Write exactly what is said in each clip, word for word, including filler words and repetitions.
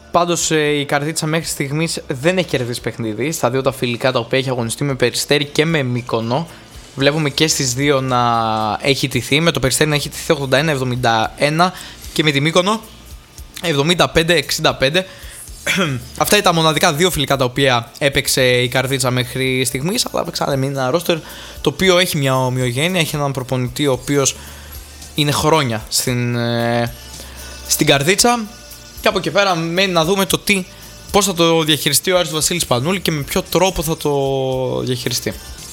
Πάντως η Καρδίτσα μέχρι στιγμής δεν έχει κερδίσει παιχνίδι στα δύο τα φιλικά τα οποία έχει αγωνιστεί με Περιστέρι και με Μύκονο. Βλέπουμε και στις δύο να έχει τηθεί. Με το Περιστέρι να έχει τηθεί ογδόντα ένα εβδομήντα ένα και με τη Μύκονο εβδομήντα πέντε εξήντα πέντε. Αυτά ήταν τα μοναδικά δύο φιλικά τα οποία έπαιξε η Καρδίτσα μέχρι στιγμής. Αλλά παίξανε με ένα ρόστερ το οποίο έχει μια ομοιογένεια. Έχει έναν προπονητή ο οποίος είναι χρόνια στην, ε, στην Καρδίτσα. Και από εκεί πέρα μένει να δούμε το τι, πώς θα το διαχειριστεί ο Άρης Βασίλης Πανούλη και με ποιο τρόπο θα το διαχειριστεί.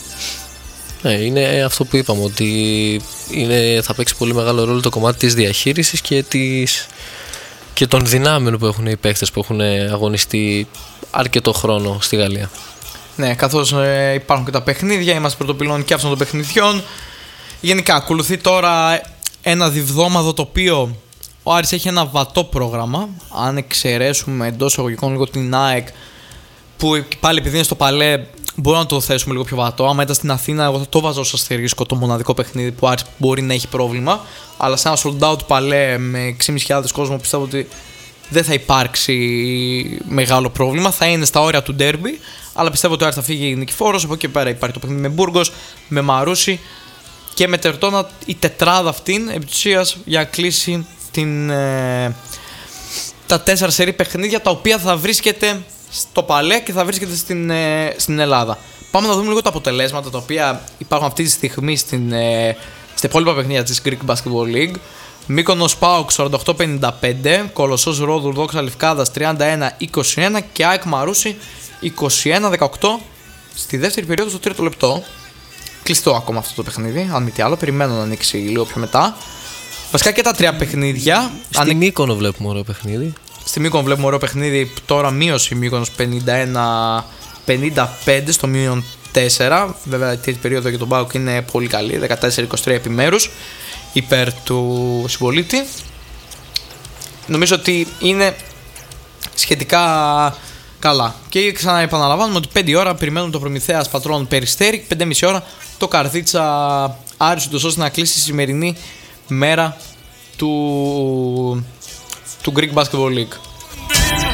Ναι, είναι αυτό που είπαμε, ότι είναι, θα παίξει πολύ μεγάλο ρόλο το κομμάτι της διαχείρισης και, της, και των δυνάμεων που έχουν οι παίκτες που έχουν αγωνιστεί αρκετό χρόνο στη Γαλλία. Ναι, καθώς ε, υπάρχουν και τα παιχνίδια, είμαστε πρωτοπυλών και αυτών των παιχνιδιών. Γενικά ακολουθεί τώρα ένα διβδόμαδο το οποίο ο Άρης έχει ένα βατό πρόγραμμα. Αν εξαιρέσουμε εντός εισαγωγικών λίγο την ΑΕΚ, που πάλι επειδή είναι στο Παλέ μπορούμε να το θέσουμε λίγο πιο βατό. Άμα ήταν στην Αθήνα, εγώ θα το βάζω ως αστερίσκο το μοναδικό παιχνίδι που ο Άρης μπορεί να έχει πρόβλημα. Αλλά σε ένα sold out Παλέ με έξι χιλιάδες πεντακόσιους κόσμο πιστεύω ότι δεν θα υπάρξει μεγάλο πρόβλημα. Θα είναι στα όρια του ντέρμπι, αλλά πιστεύω ότι ο Άρης θα φύγει νικηφόρος. Από εκεί πέρα υπάρχει το παιχνίδι με Μπούργος, με Μαρούσι και με Τερτώνα, η τετράδα αυτήν επί της ουσίας για να κλείσει την, ε, τα τέσσερα σερί παιχνίδια τα οποία θα βρίσκεται στο Παλέ και θα βρίσκεται στην, ε, στην Ελλάδα. Πάμε να δούμε λίγο τα αποτελέσματα τα οποία υπάρχουν αυτή τη στιγμή στην, ε, στα υπόλοιπα παιχνίδια της Greek Basketball League. Μύκονος ΠΑΟΚ σαράντα οκτώ πενήντα πέντε, Κολοσσός Ρόδου Δόξα Λευκάδας τριάντα ένα είκοσι ένα και ΑΕΚ Μαρούσι είκοσι ένα δεκαοκτώ στη δεύτερη περίοδο στο τρίτο λεπτό. Κλειστό ακόμα αυτό το παιχνίδι, αν μη τι άλλο, περιμένω να ανοίξει λίγο πιο μετά. Βασικά και τα τρία παιχνίδια. Στη Ανε... Μύκονο βλέπουμε ωραίο παιχνίδι. Στη Μύκονο βλέπουμε ωραίο παιχνίδι. Τώρα μείωσε η Μύκονος πενήντα ένα πενήντα πέντε στο μείον τέσσερα. Βέβαια η τρίτη περίοδο για τον ΠΑΟΚ είναι πολύ καλή, δεκατέσσερα είκοσι τρία επιμέρους υπέρ του συμπολίτη. Νομίζω ότι είναι σχετικά καλά. Και ξανά επαναλαμβάνουμε ότι πέντε ώρα περιμένουμε το Προμηθέας Πατρών Περιστέρι, πέντε και μισή ώρα το Καρδίτσα Άρης, ώστε να κλείσει η σημερινή μέρα του, του Greek Basketball League.